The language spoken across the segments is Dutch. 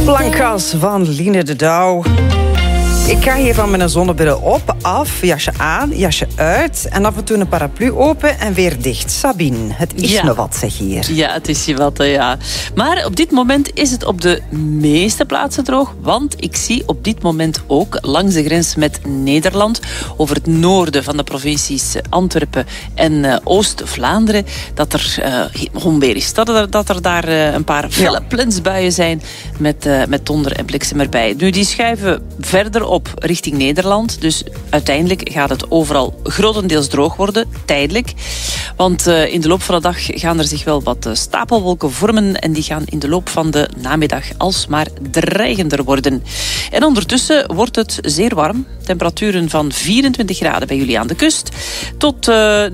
Plankgas van Line de Douw. Ik ga hier van mijn zonnebril op, af, jasje aan, jasje uit en af en toe een paraplu open en weer dicht. Sabine, het is me wat, zeg hier. Ja, het is je wat, ja. Maar op dit moment is het op de meeste plaatsen droog, want ik zie op dit moment ook langs de grens met Nederland, over het noorden van de provincies Antwerpen en Oost-Vlaanderen, dat er onweer is. Dat er daar een paar felle plensbuien zijn met donder en bliksem erbij. Nu, die schuiven verder op richting Nederland. Dus uiteindelijk gaat het overal grotendeels droog worden, tijdelijk. Want in de loop van de dag gaan er zich wel wat stapelwolken vormen en die gaan in de loop van de namiddag alsmaar dreigender worden. En ondertussen wordt het zeer warm. Temperaturen van 24 graden bij jullie aan de kust tot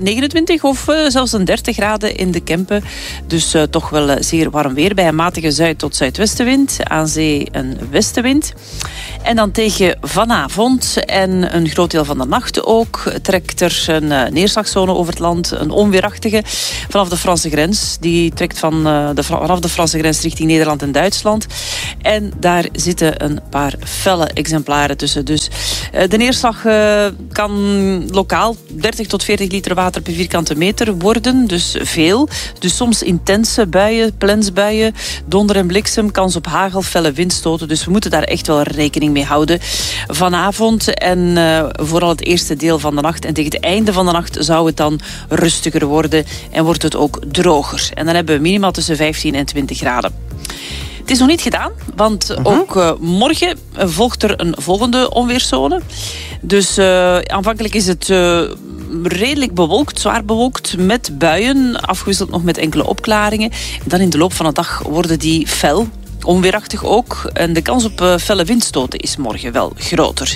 29 of zelfs een 30 graden in de Kempen. Dus toch wel zeer warm weer bij een matige zuid- tot zuidwestenwind. Aan zee een westenwind. En dan tegen vanavond en een groot deel van de nacht ook trekt er een neerslagzone over het land, een onweerachtige, vanaf de Franse grens. Die trekt vanaf de Franse grens richting Nederland en Duitsland. En daar zitten een paar felle exemplaren tussen. Dus de neerslag kan lokaal 30 tot 40 liter water per vierkante meter worden. Dus veel. Dus soms intense buien, plensbuien, donder en bliksem, kans op hagel, felle windstoten. Dus we moeten daar echt wel rekening mee houden. Vanavond en vooral het eerste deel van de nacht. En tegen het einde van de nacht zou het dan rustiger worden en wordt het ook droger. En dan hebben we minimaal tussen 15 en 20 graden. Het is nog niet gedaan, want ook morgen volgt er een volgende onweerszone. Dus aanvankelijk is het redelijk bewolkt, zwaar bewolkt, met buien, afgewisseld nog met enkele opklaringen. En dan in de loop van de dag worden die fel, onweerachtig ook. En de kans op felle windstoten is morgen wel groter.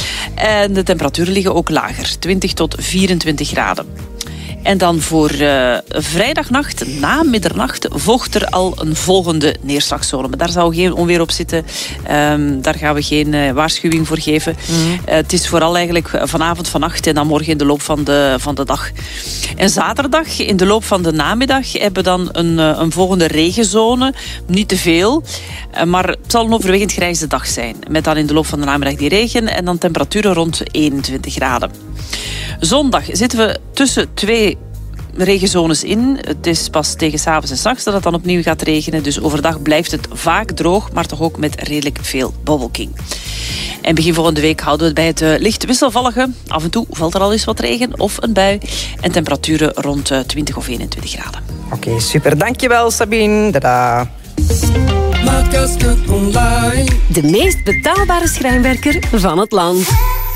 En de temperaturen liggen ook lager, 20 tot 24 graden. En dan voor vrijdagnacht, na middernacht, volgt er al een volgende neerslagzone. Maar daar zou geen onweer op zitten. Daar gaan we geen waarschuwing voor geven. Het is vooral eigenlijk vanavond, vannacht en dan morgen in de loop van de dag. En zaterdag, in de loop van de namiddag, hebben we dan een volgende regenzone. Niet te veel, maar het zal een overwegend grijze dag zijn. Met dan in de loop van de namiddag die regen en dan temperaturen rond 21 graden. Zondag zitten we tussen twee regenzones in. Het is pas tegen 's avonds en 's nachts dat het dan opnieuw gaat regenen. Dus overdag blijft het vaak droog, maar toch ook met redelijk veel bewolking. En begin volgende week houden we het bij het licht wisselvallige. Af en toe valt er al eens wat regen of een bui. En temperaturen rond 20 of 21 graden. Oké, super. Dankjewel, Sabine. Tada. De meest betaalbare schrijnwerker van het land.